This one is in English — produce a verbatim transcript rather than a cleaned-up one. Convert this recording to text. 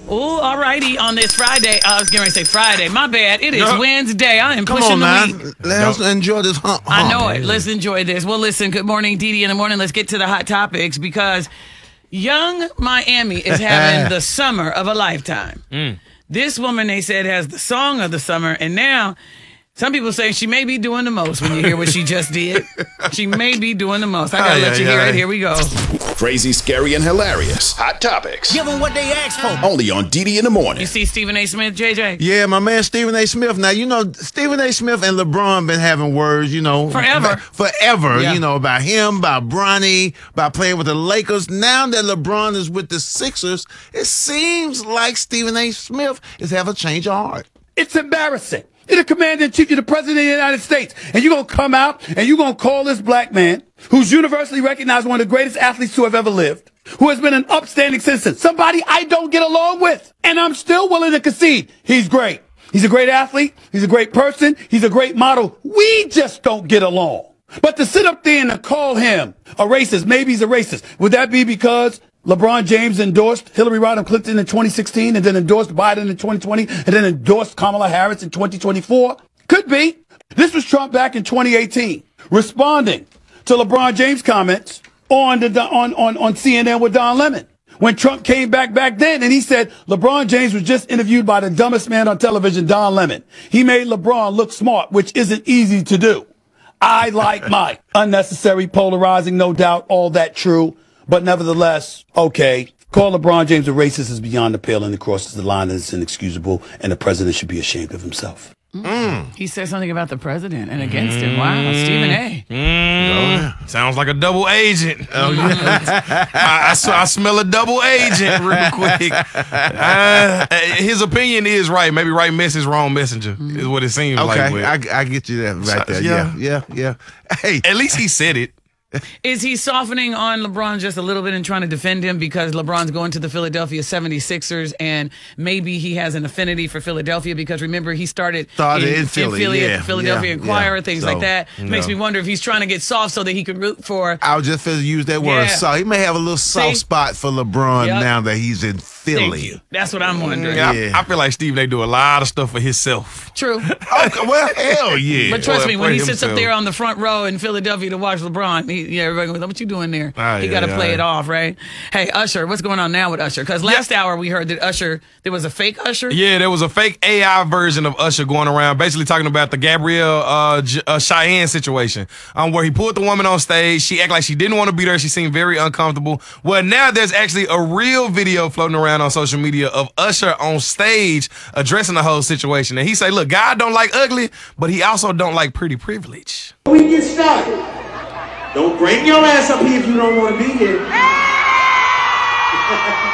Oh, all righty. On this Friday, I was going to say Friday. My bad. It is No. Wednesday. I am Come pushing on, the man. week. Let's enjoy this hump. I hump. know it. Let's enjoy this. Well, listen, good morning, Dee Dee in the morning. Let's get to the hot topics because young Miami is having the summer of a lifetime. Mm. This woman, they said, has the song of the summer, and now some people say she may be doing the most when you hear what she just did. She may be doing the most. I got to Aye, let aye, you hear aye. it. Here we go. Crazy, scary, and hilarious. Hot topics. Give them what they asked for. Only on Dee Dee in the morning. You see Stephen A. Smith, J J? Yeah, my man Stephen A. Smith. Now, you know, Stephen A. Smith and LeBron been having words, you know. Forever. Forever, Yeah. you know, about him, about Bronny, about playing with the Lakers. Now that LeBron is with the Sixers, it seems like Stephen A. Smith is having a change of heart. It's embarrassing. You're the commander-in-chief, you're the president of the United States, and you're going to come out and you're going to call this black man, who's universally recognized one of the greatest athletes to have ever lived, who has been an upstanding citizen, somebody I don't get along with, and I'm still willing to concede he's great. He's a great athlete, he's a great person, he's a great model. We just don't get along. But to sit up there and to call him a racist, maybe he's a racist, would that be because LeBron James endorsed Hillary Rodham Clinton in twenty sixteen and then endorsed Biden in twenty twenty and then endorsed Kamala Harris in twenty twenty-four? Could be. This was Trump back in twenty eighteen, responding to LeBron James' comments on the on, on, on C N N with Don Lemon. When Trump came back back then and he said LeBron James was just interviewed by the dumbest man on television, Don Lemon. He made LeBron look smart, which isn't easy to do. I like Mike. Unnecessary, polarizing, no doubt, all that true. But nevertheless, okay, call LeBron James a racist is beyond the pale and it crosses the line and it's inexcusable, and the president should be ashamed of himself. Mm. He said something about the president and against him. Wow, Stephen A. Mm. Sounds like a double agent. Oh, yeah. I, I, s- I smell a double agent real quick. Uh, his opinion is right. Maybe right message, wrong messenger is what it seems like. Okay, but I, I get you that right there. Yeah. Yeah, yeah, yeah. Hey, at least he said it. Is he softening on LeBron just a little bit and trying to defend him because LeBron's going to the Philadelphia seventy-sixers and maybe he has an affinity for Philadelphia because remember he started, Started in Philly, at yeah, the Philadelphia yeah, Inquirer, yeah. things So, like that. no. Makes me wonder if he's trying to get soft so that he can root for. I was just going to use that word. Yeah. So he may have a little soft See? spot for LeBron Yep. now that he's in Thank Philly. you. That's what I'm wondering. Yeah, Yeah. I, I feel like Stephen A. do a lot of stuff for himself. True. Okay, well, hell yeah. But trust Well, me, when for he sits up himself. there on the front row in Philadelphia to watch LeBron, he, yeah, everybody goes, "What you doing there?" Ah, he yeah, got to yeah, play yeah. it off, right? Hey, Usher, what's going on now with Usher? Because last hour we heard that Usher, there was a fake Usher. Yeah, there was a fake A I version of Usher going around, basically talking about the Gabrielle uh, J- uh, Cheyenne situation, um, where he pulled the woman on stage. She acted like she didn't want to beat her. She seemed very uncomfortable. Well, now there's actually a real video floating around on social media of Usher on stage addressing the whole situation. And he say, look, God don't like ugly, but he also don't like pretty privilege. We get started. Don't bring your ass up here if you don't want to be here.